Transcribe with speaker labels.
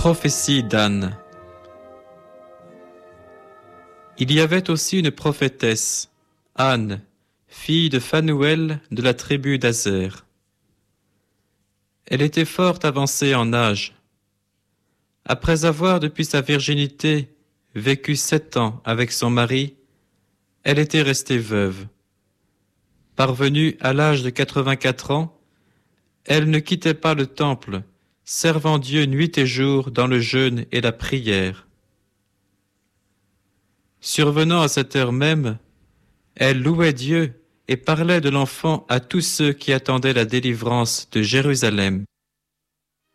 Speaker 1: Prophétie d'Anne. Il y avait aussi une prophétesse, Anne, fille de Phanuel de la tribu d'Aser. Elle était fort avancée en âge. Après avoir depuis sa virginité vécu 7 ans avec son mari, elle était restée veuve. Parvenue à l'âge de 84 ans, elle ne quittait pas le temple, servant Dieu nuit et jour dans le jeûne et la prière. Survenant à cette heure même, elle louait Dieu et parlait de l'enfant à tous ceux qui attendaient la délivrance de Jérusalem.